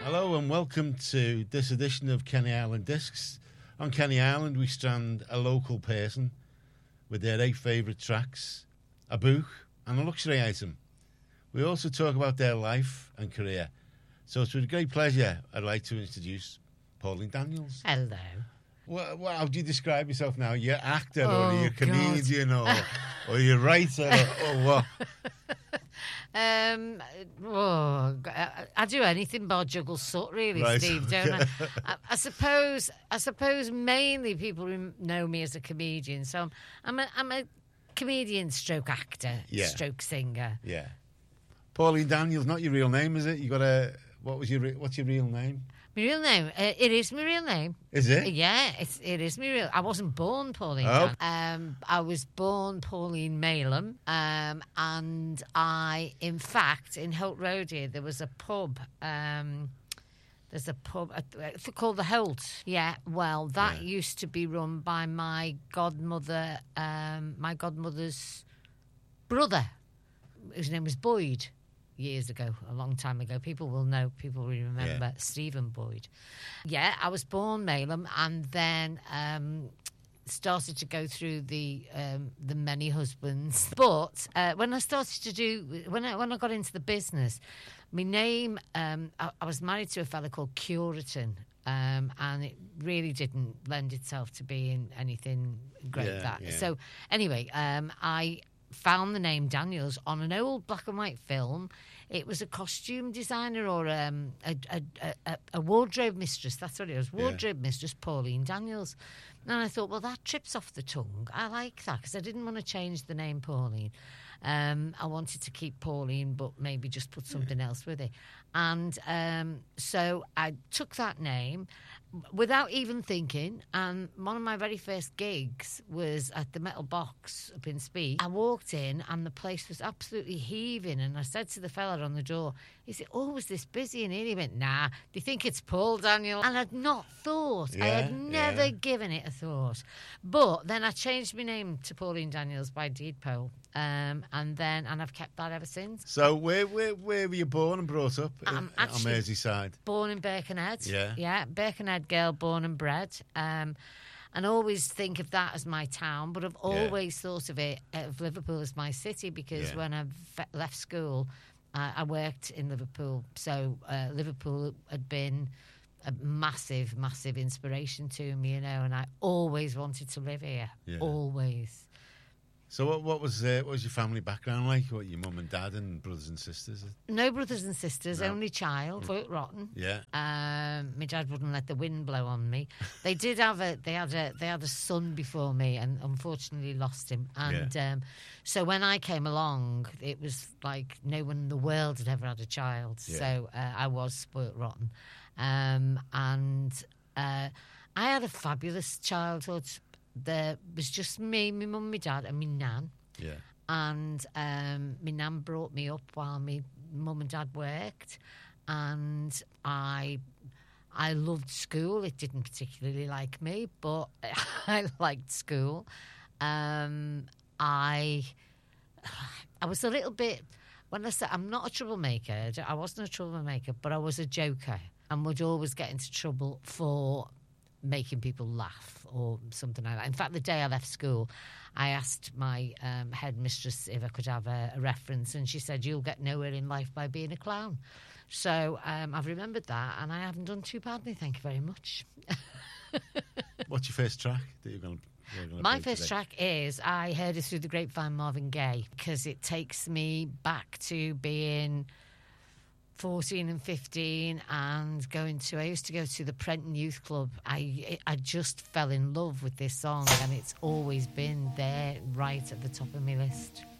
Hello and welcome to this edition of Kenny Island Discs. On Kenny Island, we strand a local person with their 8 favourite tracks, a book and a luxury item. We also talk about their life and career. So it's with great pleasure I'd like to introduce Pauline Daniels. Hello. Well, how do you describe yourself now? You're actor or you're God. comedian or you're writer or what? I do anything but juggle soot, really, Right, Steve, okay. don't I? I suppose mainly people know me as a comedian. So I'm a comedian stroke actor, Yeah. stroke singer. Yeah. Pauline Daniels, not your real name, is it? You got what's your real name? My real name, it is my real name. Is it? Yeah, it is my real. I wasn't born Pauline. Oh. I was born Pauline Malum, and in fact, in Holt Road here, there was a pub. There's a pub called the Holt. Yeah, well, that used to be run by my godmother's brother, whose name was Boyd. Years ago, a long time ago. People will know, people will remember Stephen Boyd. Yeah, I was born Malum and then started to go through the many husbands. But when I got into the business, my name, I was married to a fella called Curitan, and it really didn't lend itself to being anything great. So anyway, I found the name Daniels on an old black and white film. It was a costume designer or a wardrobe mistress. That's what it was. Wardrobe mistress Pauline Daniels. And I thought, well, that trips off the tongue. I like that because I didn't want to change the name Pauline. I wanted to keep Pauline, but maybe just put something else with it. And so I took that name without even thinking. And one of my very first gigs was at the Metal Box up in Speed. I walked in and the place was absolutely heaving. And I said to the fella on the door, he said, "Oh, was this busy in here?" He went, "Nah, do you think it's Paul Daniel?" And I'd not thought. I had never given it a thought. But then I changed my name to Pauline Daniels by deed poll. And I've kept that ever since. So where were you born and brought up? I'm on actually Merseyside. Born in Birkenhead. Yeah. Birkenhead girl, born and bred. And I always think of that as my town, but I've always thought of Liverpool as my city because when I left school, I worked in Liverpool. So Liverpool had been a massive, massive inspiration to me, and I always wanted to live here. Yeah. Always. So what was your family background like? What, your mum and dad and brothers and sisters? No brothers and sisters, only child. Quite rotten. Yeah. My dad wouldn't let the wind blow on me. They did have they had a son before me, and unfortunately lost him. And so when I came along, it was like no one in the world had ever had a child. Yeah. So I was spoilt rotten, and I had a fabulous childhood. There was just me, my mum, my dad, and my nan. Yeah. And my nan brought me up while my mum and dad worked, and I loved school. It didn't particularly like me, but I liked school. I was a little bit. When I said I'm not a troublemaker, I wasn't a troublemaker, but I was a joker, and would always get into trouble for making people laugh or something like that. In fact, the day I left school, I asked my headmistress if I could have a reference, and she said, "You'll get nowhere in life by being a clown." So I've remembered that, and I haven't done too badly, thank you very much. What's your first track that you're going to My first track is I Heard It Through the Grapevine, Marvin Gaye, because it takes me back to being 14 and 15 and I used to go to the Prenton Youth Club. I just fell in love with this song, and it's always been there right at the top of my list.